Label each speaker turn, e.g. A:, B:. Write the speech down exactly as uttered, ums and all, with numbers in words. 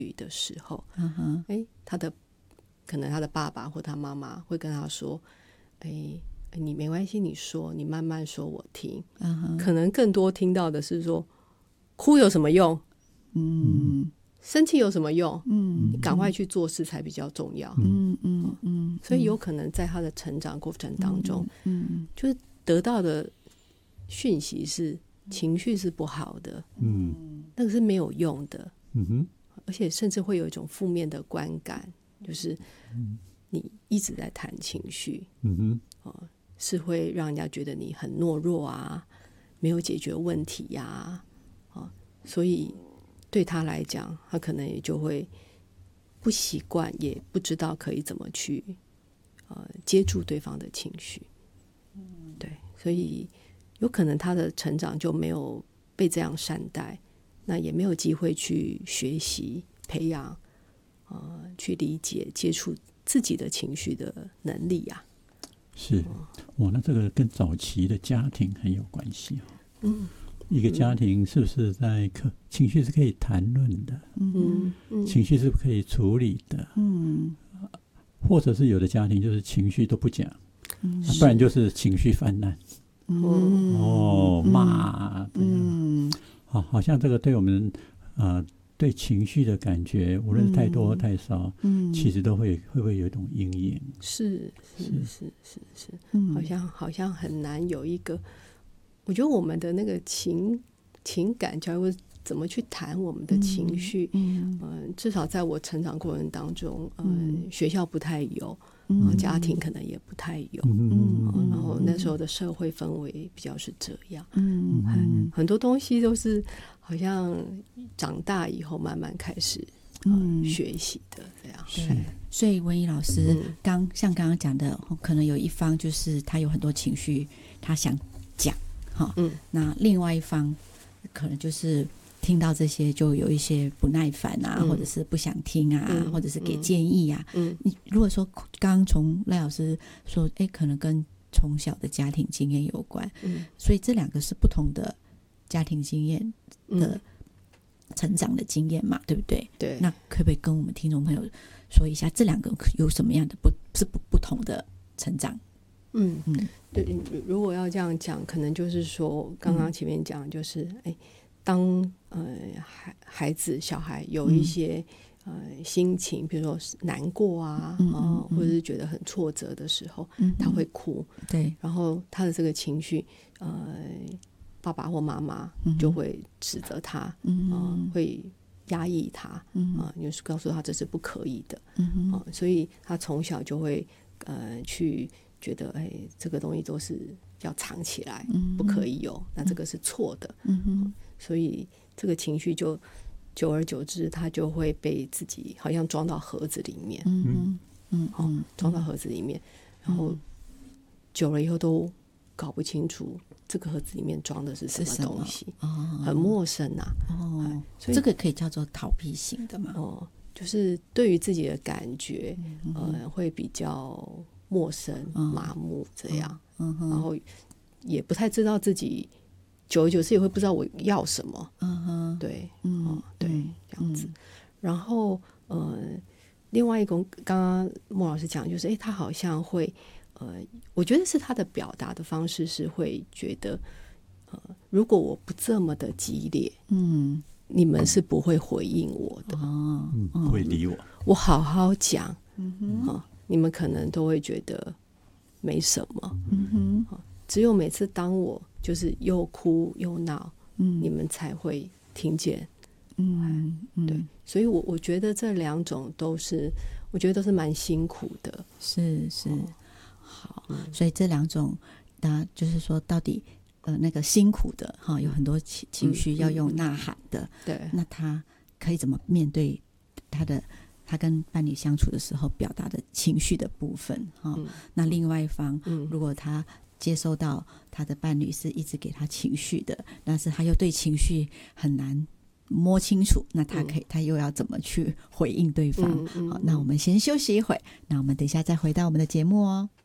A: 的时候，
B: 嗯哼，
A: 哎，他的可能他的爸爸或他妈妈会跟他说，哎，你没关系，你说，你慢慢说，我听。
B: 嗯哼，
A: 可能更多听到的是说，哭有什么用？
B: 嗯
A: 生气有什么用？
B: 嗯，
A: 你赶快去做事才比较重要。
B: 嗯嗯嗯，
A: 所以有可能在他的成长过程当中，
B: 嗯，
A: 就是得到的讯息是情绪是不好的，
C: 嗯，
A: 那个是没有用的，
C: 嗯哼，
A: 而且甚至会有一种负面的观感，就是你一直在谈情绪，
C: 嗯哼，
A: 呃、是会让人家觉得你很懦弱啊，没有解决问题呀、啊呃，所以对他来讲，他可能也就会不习惯，也不知道可以怎么去呃接住对方的情绪。对，所以有可能他的成长就没有被这样善待，那也没有机会去学习、培养、呃，去理解、接触自己的情绪的能力呀、啊。
C: 是，哇，那这个跟早期的家庭很有关系哦。
A: 嗯，
C: 一个家庭是不是在可情绪是可以谈论的？
A: 嗯嗯，
C: 情绪是不是可以处理的？
B: 嗯，
C: 或者是有的家庭就是情绪都不讲，
B: 嗯，
C: 不然就是情绪泛滥。
B: 嗯，
C: 哦，骂，
B: 嗯，
C: 好，好像这个对我们呃对情绪的感觉，无论是太多或太少，
B: 嗯，
C: 其实都会会不会有一种阴影？
A: 是是是是是，
B: 嗯，
A: 好像好像很难有一个，我觉得我们的那个情情感教育怎么去谈我们的情绪，
B: 嗯，
A: 呃，至少在我成长过程当中，呃，
B: 嗯
A: 学校不太有，
B: 嗯
A: 呃，家庭可能也不太有，
C: 嗯
A: 呃然后那时候的社会氛围比较是这样，
B: 嗯嗯
A: 很多东西都是好像长大以后慢慢开始、呃
B: 嗯
A: 学习的这样。
B: 是，所以文怡老师
A: 嗯
B: 刚像刚刚讲的，可能有一方就是他有很多情绪，他想讲，哈，
A: 嗯，
B: 那另外一方可能就是听到这些就有一些不耐烦啊，
A: 嗯
B: 或者是不想听啊，
A: 嗯
B: 或者是给建议啊。
A: 嗯
B: 你如果说刚刚从赖老师说，哎，可能跟从小的家庭经验有关，
A: 嗯
B: 所以这两个是不同的家庭经验的成长的经验嘛，对不对？
A: 对，
B: 那可不可以跟我们听众朋友说一下，这两个有什么样的不是不不同的成长？
A: 嗯
B: 嗯
A: 对，如果要这样讲，可能就是说，刚刚前面讲，就是哎、当呃孩孩子小孩有一些、呃心情，比如说难过啊，
B: 嗯嗯
A: 呃
B: 嗯
A: 或者是觉得很挫折的时候，
B: 嗯，
A: 他会哭，
B: 对，
A: 然后他的这个情绪，呃，爸爸或妈妈就会指责他，
B: 嗯
A: 呃、会压抑他，
B: 嗯
A: 啊、呃，就是告诉他这是不可以的，
B: 嗯
A: 呃、所以他从小就会呃去觉得，哎，这个东西都是要藏起来，
B: 嗯
A: 不可以有，那这个是错的，
B: 嗯哼
A: 所以这个情绪就久而久之，他就会被自己好像装到盒子里面，
B: 嗯嗯嗯
A: 哦
B: 嗯，
A: 装到盒子里面，然后久了以后都搞不清楚这个盒子里面装的是什么
B: 是什么
A: 东西，
B: 哦
A: 很陌生呐、
B: 哦，
A: 所以
B: 这个可以叫做逃避型的嘛？
A: 哦，就是对于自己的感觉，呃，会比较陌生、麻木这样，
B: 嗯哼，
A: 然后也不太知道自己，久而久之也会不知道我要什么，
B: 嗯哼，
A: 对，
B: 嗯
A: 哦，对，
B: 嗯
A: 这样子。然后呃，另外一个刚刚莫老师讲，就是哎，他好像会呃，我觉得是他的表达的方式是会觉得，呃，如果我不这么的激烈，
B: 嗯，
A: 你们是不会回应我的。
B: 哦，
C: 嗯，不会理我。
A: 我好好讲，
B: 嗯哼，
A: 哦，你们可能都会觉得没什么。
B: 嗯哼，
A: 只有每次当我就是又哭又闹，
B: 嗯，
A: 你们才会听见。
B: 嗯嗯，
A: 对，所以我我觉得这两种都是，我觉得都是蛮辛苦的。
B: 是是，好，所以这两种，那就是说，到底呃那个辛苦的哈，有很多情情绪要用呐喊的，
A: 对，
B: 那他可以怎么面对他的他跟伴侣相处的时候表达的情绪的部分哈？
A: 嗯
B: 那另外一方，
A: 嗯
B: 如果他接收到他的伴侣是一直给他情绪的，但是他又对情绪很难摸清楚，那他可以、他又要怎么去回应对方？
A: 嗯嗯
B: 好，那我们先休息一会，那我们等一下再回到我们的节目哦。